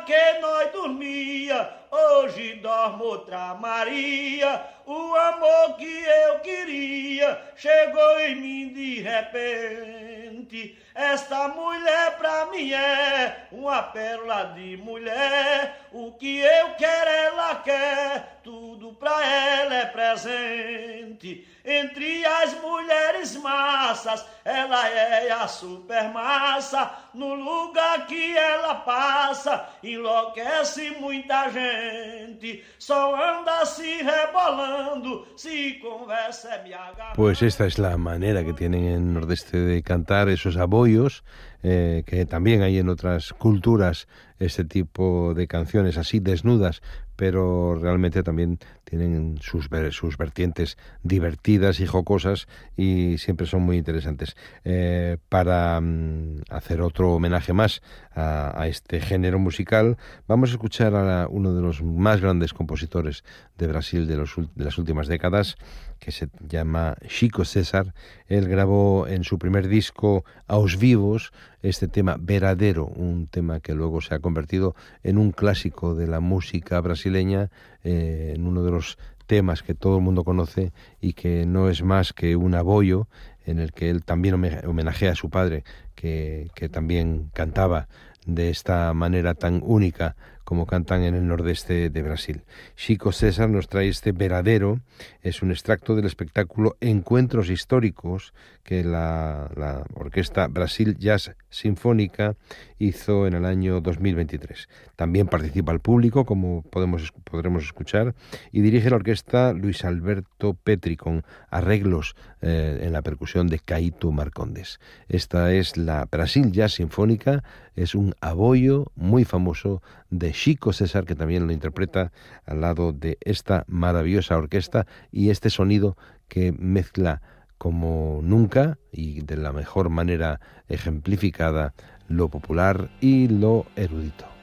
que nós dormia, hoje dorme outra Maria. O amor que eu queria chegou em mim de repente. Esta mulher pra mim é uma pérola de mulher. O que eu quero ela quer, tudo pra ela é presente. Entre as mulheres massas, ela é a super massa. No lugar que ela passa, enlouquece muita gente. Só anda se rebolando, si conversa me agarra. Pues esta es la manera que tienen en Nordeste de cantar esos aboyos, que también hay en otras culturas este tipo de canciones así desnudas, pero realmente también tienen sus vertientes divertidas y jocosas y siempre son muy interesantes. Para hacer otro homenaje más a este género musical, vamos a escuchar a uno de los más grandes compositores de Brasil de las últimas décadas, que se llama Chico César. Él grabó en su primer disco Aos Vivos este tema Veradero, un tema que luego se ha convertido en un clásico de la música brasileña, en uno de los temas que todo el mundo conoce y que no es más que un aboyo en el que él también homenajea a su padre, que también cantaba de esta manera tan única como cantan en el nordeste de Brasil. Chico César nos trae este Veradero, es un extracto del espectáculo Encuentros Históricos que la Orquesta Brasil Jazz Sinfónica hizo en el año 2023. También participa el público, como podremos escuchar, y dirige la orquesta Luis Alberto Petri, con arreglos en la percusión de Caíto Marcondes. Esta es la Brasil Jazz Sinfónica, es un aboyo muy famoso de Chico César, que también lo interpreta al lado de esta maravillosa orquesta y este sonido que mezcla como nunca y de la mejor manera ejemplificada lo popular y lo erudito.